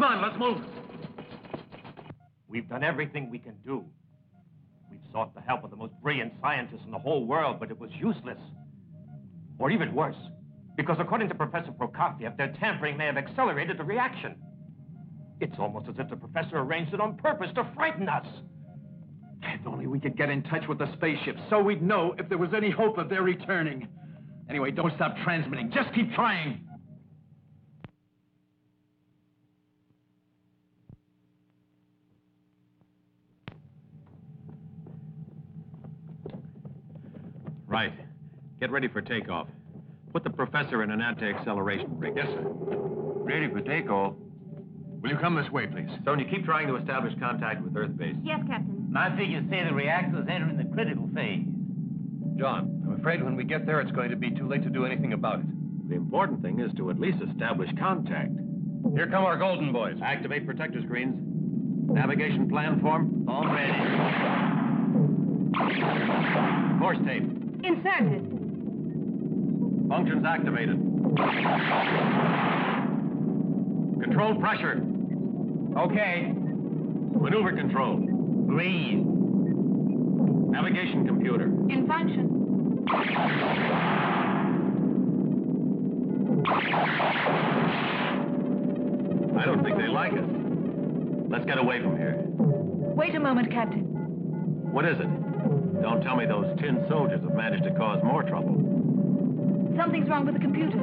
on, let's move. We've done everything we can do. We've sought the help of the most brilliant scientists in the whole world, but it was useless. Or even worse, because according to Professor Prokofiev, their tampering may have accelerated the reaction. It's almost as if the professor arranged it on purpose to frighten us. If only we could get in touch with the spaceship so we'd know if there was any hope of their returning. Anyway, don't stop transmitting. Just keep trying. Right. Get ready for takeoff. Put the professor in an anti-acceleration rig. Yes, sir. Ready for takeoff. Will you come this way, please? Sonia, keep trying to establish contact with Earth base. Yes, Captain. My figures say the reactor is entering the critical phase. John, I'm afraid when we get there, it's going to be too late to do anything about it. The important thing is to at least establish contact. Here come our golden boys. Activate protector screens. Navigation plan form. All ready. Course tape. Inserted. Functions activated. Control pressure. Okay. Maneuver control. Green. Navigation computer. In function. I don't think they like us. Let's get away from here. Wait a moment, Captain. What is it? Don't tell me those tin soldiers have managed to cause more trouble. Something's wrong with the computer.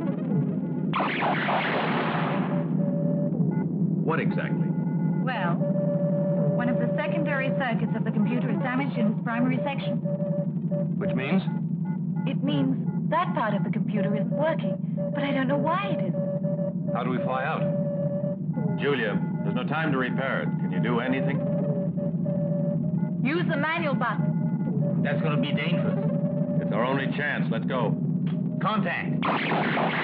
What exactly? Well, one of the secondary circuits of the computer is damaged in its primary section. Which means? It means that part of the computer isn't working, but I don't know why it isn't. How do we fly out? Julia, there's no time to repair it. Can you do anything? Use the manual button. That's going to be dangerous. It's our only chance. Let's go. Contact.